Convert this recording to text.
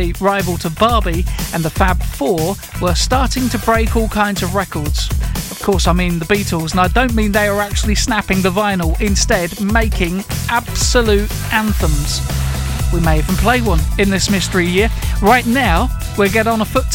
UK rival to Barbie and the Fab Four were starting to break all kinds of records. Of course, I mean the Beatles, and I don't mean they were actually snapping the vinyl, instead making absolute anthems. We may even play one in this mystery year. Right now, we'll get on a foot